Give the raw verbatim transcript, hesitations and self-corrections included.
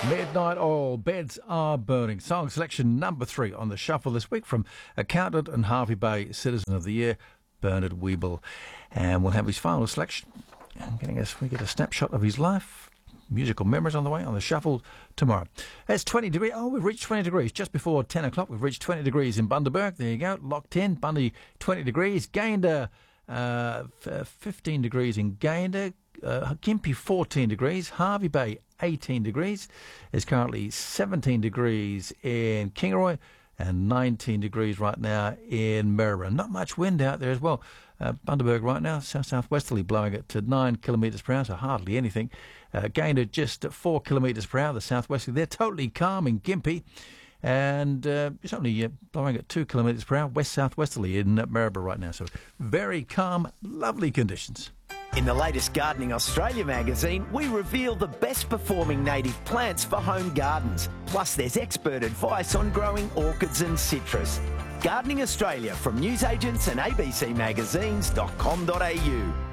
Midnight Oil, Beds Are Burning. Song selection number three on the shuffle this week from accountant and Hervey Bay Citizen of the Year, Bernard Weeble. And we'll have his final selection. And getting us, we get a snapshot of his life. Musical memories on the way on the shuffle tomorrow. It's twenty degrees. Oh, we've reached twenty degrees. Just before ten o'clock, we've reached twenty degrees in Bundaberg. There you go. Lock ten, Bundy twenty degrees. Gayndah, uh, fifteen degrees in Gayndah. Uh, Gympie fourteen degrees. Hervey Bay eighteen degrees. There's currently seventeen degrees in Kingaroy and nineteen degrees right now in Maryborough. Not much wind out there as well. Uh, Bundaberg right now, south-southwesterly, blowing it to nine kilometres per hour, so hardly anything. Uh, Gayndah just at four kilometres per hour, the southwesterly. They're totally calm in Gympie. And uh, it's only uh, blowing at two kilometres per hour, west-southwesterly in uh, Maryborough right now. So very calm, lovely conditions. In the latest Gardening Australia magazine, we reveal the best performing native plants for home gardens. Plus there's expert advice on growing orchids and citrus. Gardening Australia from newsagents and a b c magazines dot com dot a u.